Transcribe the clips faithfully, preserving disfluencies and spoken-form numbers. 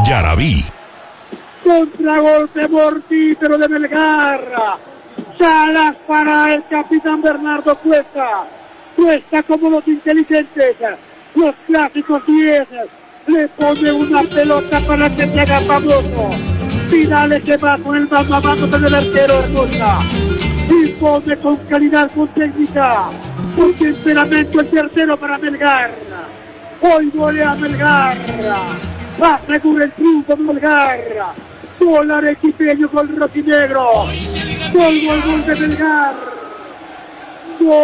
Yarabí. Contragolpe mortífero de Melgar. Salas para el capitán Bernardo Cuesta. Cuesta como los inteligentes, los clásicos diez. Le pone una pelota para que se haga famoso. Vidal que va con el mano a mano con el arquero Hermosa. Impone con calidad, con técnica, con temperamento el tercero para Melgar. Hoy golea Melgar. Asegura el triunfo de Melgar. Gol arequipeño con rojinegro. Gol, gol, gol de Melgar. Gol.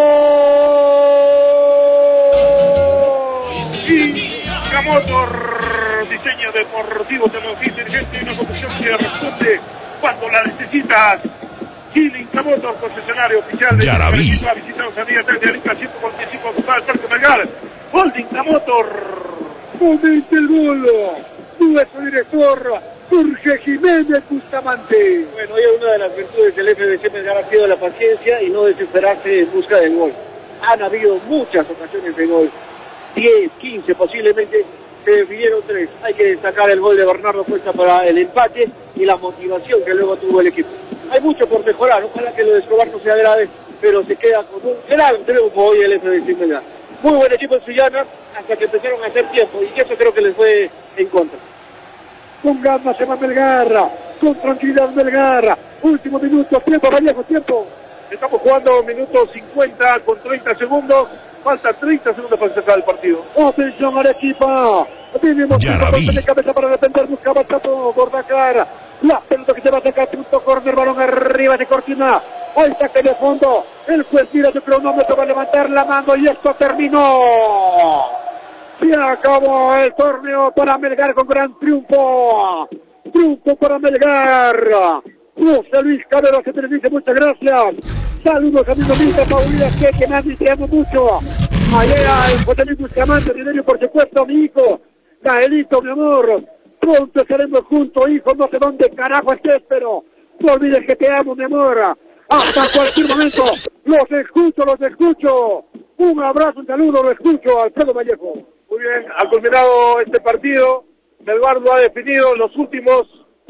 Intramotor, diseño deportivo, tecnología inteligente y una conducción que responde cuando la necesitas. Chile Intramotor, concesionario oficial de Yarabí. Visitamos a día tres de Alica, ciento cuarenta y cinco, Gustavo Parque Melgar. Gol de Intramotor. Momento el gol. Nuestro director Jorge Jiménez Bustamante. Bueno, hoy una de las virtudes del F B C Melgar ha sido la paciencia y no desesperarse en busca del gol. Han habido muchas ocasiones de gol, diez, quince posiblemente, se definieron tres. Hay que destacar el gol de Bernardo Cuesta para el empate y la motivación que luego tuvo el equipo. Hay mucho por mejorar, ojalá que lo de Escobar no sea grave, pero se queda con un gran triunfo hoy el F B C Melgar. Muy buen equipo en Sullana hasta que empezaron a hacer tiempo y eso creo que les fue en contra. Con ganas se va Melgar, con tranquilidad Melgar. Último minuto, tiempo, Vallejo, tiempo. Estamos jugando minuto cincuenta con treinta segundos. Falta treinta segundos para cerrar el partido. Atención Arequipa. Tenemos Yarabí. de cabeza para defender, buscaba el Chapo Gordacar. La pelota que se va a sacar, punto corner, balón arriba de Cortina. Ahí saque de fondo. El juez tira su cronómetro, va a levantar la mano y esto terminó. Se acabó el torneo para Melgar con gran triunfo. Triunfo para Melgar. José Luis Cabero que te dice muchas gracias. Saludos amigos míos, Paulina, que, que me han dicho, te amo mucho. Ayer al José Luis Bustamante, dinero por supuesto, mi hijo. Gaelito, mi amor. Pronto estaremos juntos, hijo, no sé dónde carajo estés, pero no olvides que te amo, mi amor. Hasta cualquier momento. Los escucho, los escucho. Un abrazo, un saludo, lo escucho, Alfredo Vallejo. Muy bien, ha culminado este partido. Melgar lo ha definido en los últimos,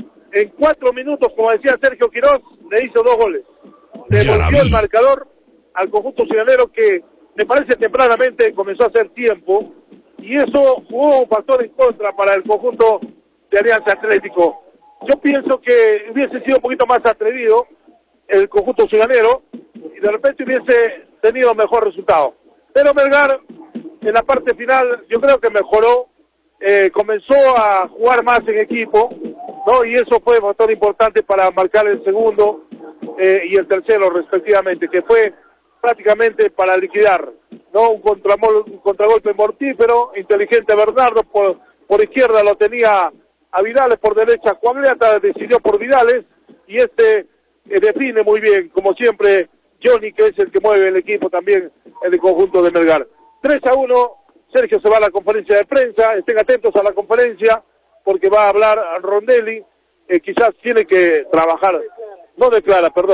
en cuatro minutos, como decía Sergio Quiroz, le hizo dos goles. Le volvió el marcador al conjunto ciudadano que me parece tempranamente comenzó a hacer tiempo y eso jugó un factor en contra para el conjunto de Alianza Atlético. Yo pienso que hubiese sido un poquito más atrevido el conjunto ciudadanero y de repente hubiese tenido mejor resultado. Pero Melgar en la parte final yo creo que mejoró, eh, comenzó a jugar más en equipo, ¿no? Y eso fue un factor importante para marcar el segundo eh, y el tercero respectivamente, que fue prácticamente para liquidar, ¿no? Un, contramol, un contragolpe mortífero, inteligente Bernardo, por, por izquierda lo tenía a Vidales, por derecha Cuagliata, decidió por Vidales, y este eh, define muy bien, como siempre, Johnny, que es el que mueve el equipo también en el conjunto de Melgar. tres a uno, Sergio se va a la conferencia de prensa, estén atentos a la conferencia, porque va a hablar Rondelli, eh, quizás tiene que trabajar, no declara, perdón.